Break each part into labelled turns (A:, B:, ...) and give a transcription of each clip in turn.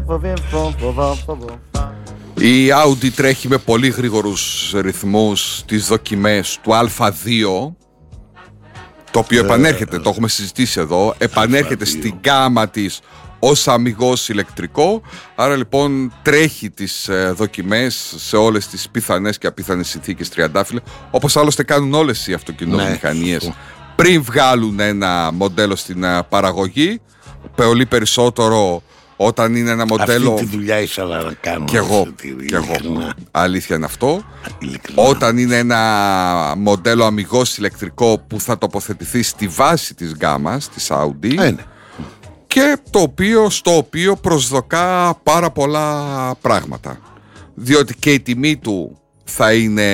A: Η Audi τρέχει με πολύ γρήγορους ρυθμούς τις δοκιμές του Α2, το οποίο επανέρχεται, το έχουμε συζητήσει εδώ, επανέρχεται στην γκάμα της ως αμιγώς ηλεκτρικό. Άρα λοιπόν τρέχει τις δοκιμές σε όλες τις πιθανές και απίθανες συνθήκες τριαντάφυλλα, όπως άλλωστε κάνουν όλες οι αυτοκινητομηχανίες πριν βγάλουν ένα μοντέλο στην παραγωγή. Πολύ περισσότερο όταν είναι ένα μοντέλο.
B: Αυτή τη δουλειά ήθελα να κάνω.
A: Κι εγώ. Αλήθεια είναι αυτό. Όταν είναι ένα μοντέλο αμιγώς ηλεκτρικό που θα τοποθετηθεί στη βάση της γκάμας της Audi, και στο οποίο προσδοκά πάρα πολλά πράγματα, διότι και η τιμή του θα είναι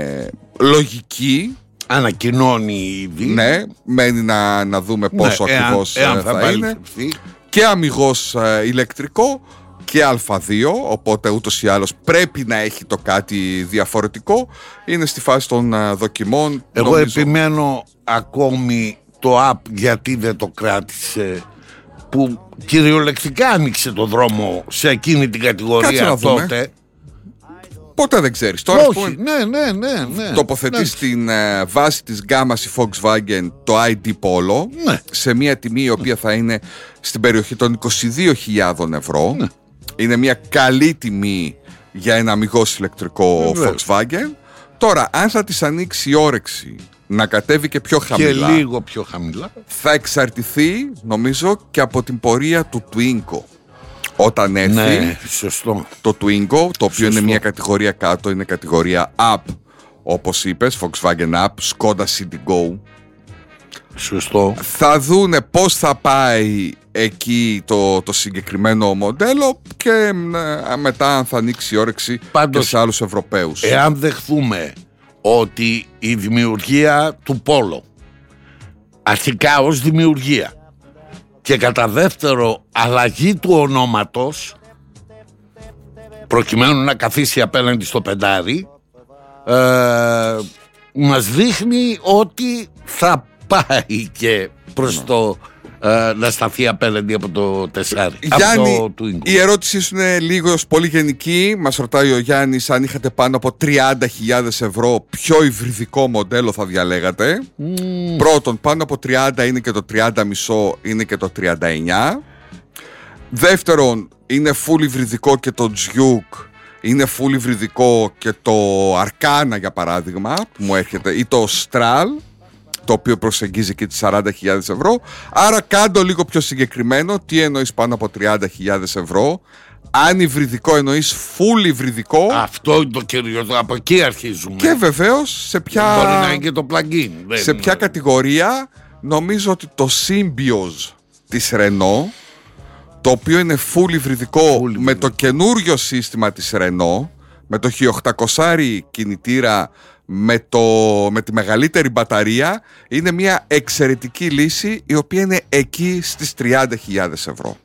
A: λογική.
B: Ανακοινώνει ήδη.
A: Ναι, μένει να δούμε πόσο ακριβώς θα είναι. Και αμιγώς ηλεκτρικό και Α2, οπότε ούτως ή άλλως πρέπει να έχει το κάτι διαφορετικό. Είναι στη φάση των δοκιμών.
B: Εγώ επιμένω ακόμη το app, γιατί δεν το κράτησε, που κυριολεκτικά άνοιξε το δρόμο σε εκείνη την κατηγορία τότε.
A: Ποτέ δεν ξέρεις. Τώρα
B: όχι, ναι.
A: Τοποθετεί στην βάση της γκάμας η Volkswagen το ID Polo, σε μια τιμή η οποία θα είναι στην περιοχή των 22.000 ευρώ. Είναι μια καλή τιμή για ένα αμιγώς ηλεκτρικό Volkswagen. Τώρα, αν θα της ανοίξει η όρεξη να κατέβει και πιο χαμηλά,
B: και λίγο πιο χαμηλά,
A: θα εξαρτηθεί νομίζω και από την πορεία του Twingo. Όταν έρθει το Twingo, το οποίο είναι μια κατηγορία κάτω, είναι κατηγορία Up, όπως είπες, Volkswagen Up, Skoda Citigo.
B: Σωστό.
A: Θα δούνε πώς θα πάει εκεί το συγκεκριμένο μοντέλο και μετά αν θα ανοίξει η όρεξη και σε άλλους Ευρωπαίους.
B: Εάν δεχθούμε ότι η δημιουργία του Polo, αρχικά ως δημιουργία, και κατά δεύτερο αλλαγή του ονόματος προκειμένου να καθίσει απέναντι στο πεντάρι, μας δείχνει ότι θα πάει και προς το να σταθεί απέναντι από το τεσσάρι.
A: Γιάννη, η ερώτησή σου είναι λίγο πολύ γενική. Μας ρωτάει ο Γιάννης αν είχατε πάνω από 30.000 ευρώ, ποιο υβριδικό μοντέλο θα διαλέγατε. Πρώτον, πάνω από 30 είναι και το 30,5, είναι και το 39. Δεύτερον, είναι full υβριδικό και το Duke, είναι full υβριδικό και το Arcana, για παράδειγμα, που μου έρχεται, ή το Stral, το οποίο προσεγγίζει και τις 40.000 ευρώ. Άρα κάντο λίγο πιο συγκεκριμένο. Τι εννοείς πάνω από 30.000 ευρώ? Αν υβριδικό εννοείς full υβριδικό.
B: Αυτό είναι το κύριο, από εκεί αρχίζουμε.
A: Και βεβαίως σε ποια,
B: μπορεί να είναι και το plug-in.
A: Σε ποια κατηγορία? Νομίζω ότι το Symbioz της Renault, το οποίο είναι full υβριδικό με το καινούριο σύστημα της Renault, με το 1800 κινητήρα, με τη μεγαλύτερη μπαταρία, είναι μια εξαιρετική λύση, η οποία είναι εκεί στις 30.000 ευρώ.